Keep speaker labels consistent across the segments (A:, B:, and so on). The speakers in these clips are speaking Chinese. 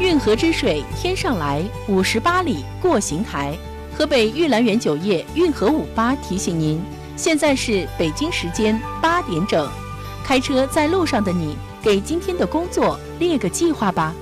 A: 运河之水天上来，58里过邢台。河北玉兰园酒业运河58提醒您，现在是北京时间8点整。开车在路上的你，给今天的工作列个计划吧。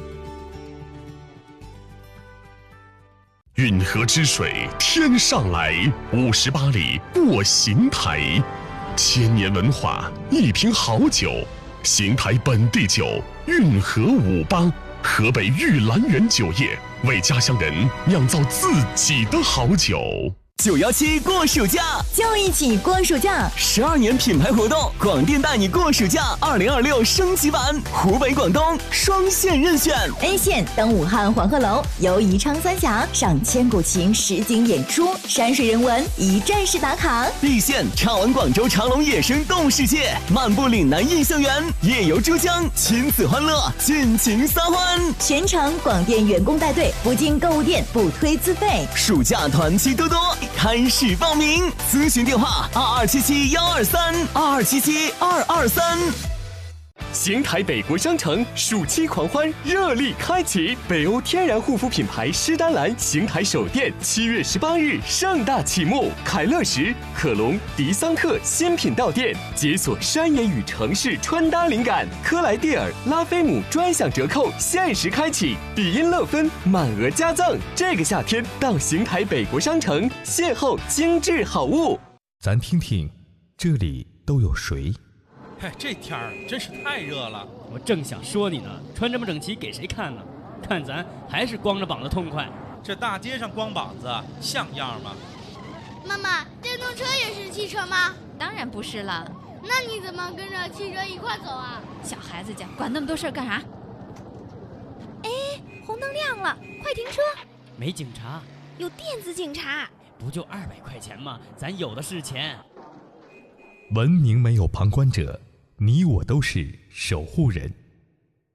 B: 运河之水天上来，58里过邢台。千年文化，一瓶好酒，邢台本地酒运河58，河北玉兰园酒业为家乡人酿造自己的好酒。
C: 917过暑假，
D: 就一起过暑假
C: ！12年品牌活动，广电带你过暑假2026升级版，湖北、广东双线任选。
D: A 线登武汉黄鹤楼，游宜昌三峡，赏千古情实景演出，山水人文一站式打卡。
C: B 线畅玩广州长隆野生动物世界，漫步岭南印象园，夜游珠江，亲子欢乐，尽情撒欢。
D: 全程广电员工带队，不进购物店，不推自费。
C: 暑假团期多多，开始报名，咨询电话2277-123，2277-223。
E: 邢台北国商城暑期狂欢热力开启，北欧天然护肤品牌诗丹兰邢台首店7月18日盛大启幕，凯乐石、可隆、迪桑特新品到店，解锁山野与城市穿搭灵感，科莱蒂尔、拉菲姆专享折扣限时开启，比音乐芬满额加赠。这个夏天到邢台北国商城邂逅精致好物。
F: 咱听听，这里都有谁？
G: 嘿，这天儿真是太热了。
H: 我正想说你呢，穿这么整齐给谁看呢？看咱还是光着膀子痛快。
G: 这大街上光膀子像样吗？
I: 妈妈，电动车也是汽车吗？
J: 当然不是了。
I: 那你怎么跟着汽车一块走啊？
J: 小孩子家管那么多事儿干啥？哎，红灯亮了，快停车！
H: 没警察，
I: 有电子警察。
H: 不就200块钱吗？咱有的是钱。
F: 文明没有旁观者，你我都是守护人。